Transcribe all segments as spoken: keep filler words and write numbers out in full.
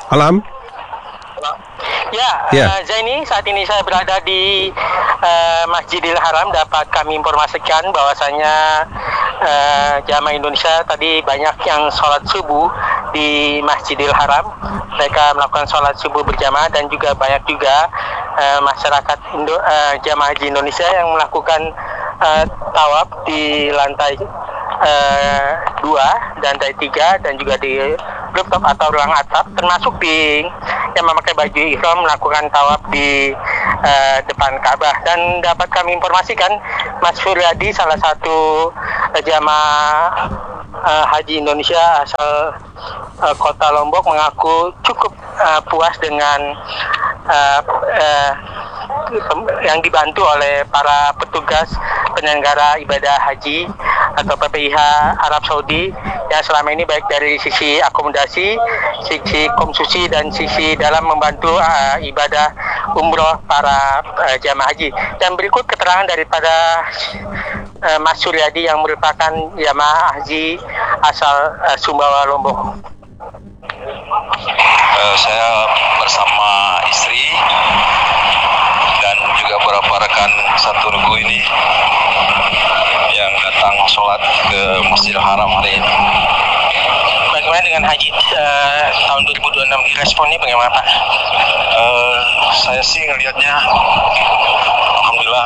Alam. Ya, Ya. Uh, Zaini, saat ini saya berada di uh, Masjidil Haram. Dapat kami informasikan bahwasanya uh, jamaah Indonesia tadi banyak yang sholat subuh di Masjidil Haram. Mereka melakukan sholat subuh berjamaah dan juga banyak juga uh, masyarakat Indo, uh, jamaah haji Indonesia yang melakukan uh, tawaf di lantai uh, dua dan lantai tiga dan juga di rooftop atau ruang atap, termasuk di yang memakai baju ihram melakukan tawaf di uh, depan Ka'bah. Dan dapat kami informasikan, Mas Suryadi, salah satu uh, jamaah uh, haji Indonesia asal uh, kota Lombok, mengaku cukup uh, puas dengan uh, uh, yang dibantu oleh para petugas penyelenggara ibadah haji atau P P I H Arab Saudi yang selama ini baik dari sisi akomodasi, sisi konsumsi dan sisi dalam membantu uh, ibadah umroh para uh, jamaah haji. Dan berikut keterangan daripada uh, Mas Suryadi yang merupakan jamaah haji asal uh, Sumbawa, Lombok. Uh, saya bersama istri dan juga beberapa rekan satu regu ini yang datang sholat ke Masjidil Haram hari ini. Bagaimana dengan haji uh, tahun dua ribu dua puluh enam? Responnya bagaimana, Pak? Uh, saya sih ngelihatnya, alhamdulillah,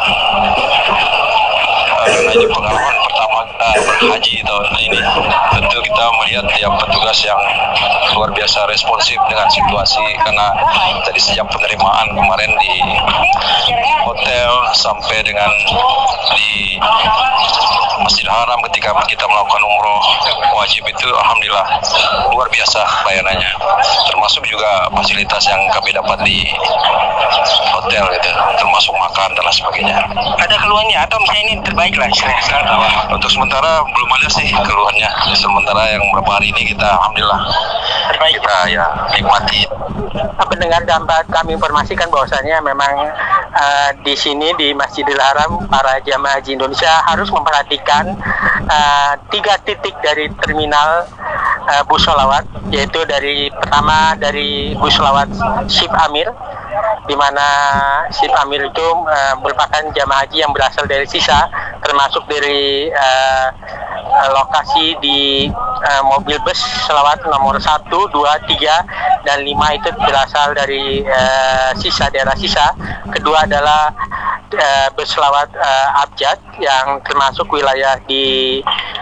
uh, ini pengalaman pertama uh, berhaji tahun ini. Tentu kita melihat tiap petugas yang luar biasa responsif dengan situasi, karena dari sejak penerimaan kemarin di hotel sampai dengan di Masjidil Haram ketika kita melakukan umroh wajib itu, alhamdulillah luar biasa pelayanannya, termasuk juga fasilitas yang kami dapat di hotel gitu, termasuk makan dan lain sebagainya. Ada keluhannya atau misalnya ini terbaik lah istilahnya? Untuk sementara belum ada sih keluhannya. Sementara yang beberapa hari ini kita alhamdulillah Terbaik. kita ya nikmati. Pendengar, dapat kami informasikan bahwasanya memang uh, di sini di Masjidil Haram para jamaah haji Indonesia harus memperhatikan uh, tiga titik dari terminal uh, bus sholawat, yaitu dari pertama dari bus sholawat Ship Amir, di mana Ship Amir itu uh, merupakan jamaah haji yang berasal dari sisa, termasuk dari uh, lokasi di uh, mobil bus selawat nomor satu, dua, tiga, dan lima itu berasal dari uh, sisa, daerah sisa. Kedua adalah uh, bus selawat uh, Abjad yang termasuk wilayah di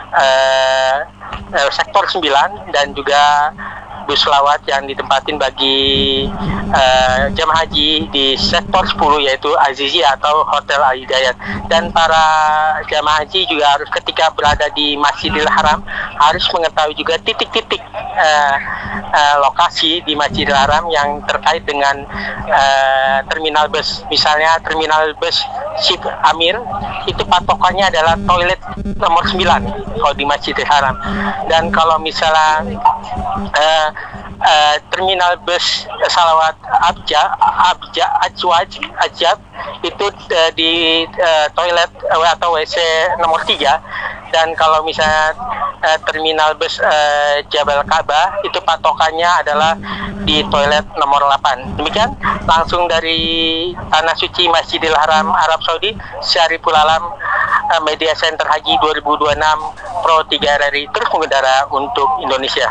uh, uh, sektor sembilan, dan juga bus selawat yang ditempatin bagi uh, jamaah haji di sektor sepuluh, yaitu Azizia atau Hotel Al Hidayat. Dan para jamaah haji juga harus ketika berada di Masjidil Haram harus mengetahui juga titik-titik uh, uh, lokasi di Masjidil Haram yang terkait dengan uh, terminal bus. Misalnya terminal bus Ship Amir itu patokannya adalah toilet nomor sembilan kalau di Masjidil Haram. Dan kalau misalnya uh, Uh, terminal bus salawat Abja, Abja, Ajwaj, Ajab itu uh, di uh, toilet uh, atau W C nomor tiga. Dan kalau misalnya uh, terminal bus uh, Jabal Ka'bah itu patokannya adalah di toilet nomor delapan. Demikian langsung dari Tanah Suci Masjidil Haram Arab Saudi, Syariful Alam, uh, Media Center Haji dua ribu dua puluh enam Pro tiga R R I, terus mengudara untuk Indonesia.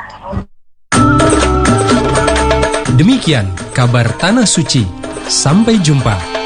Demikian kabar Tanah Suci. Sampai jumpa.